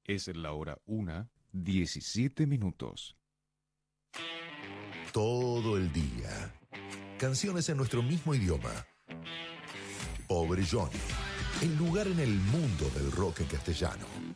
Es la hora 1:17. Todo el día. Canciones en nuestro mismo idioma. Pobre Johnny. El lugar en el mundo del rock en castellano.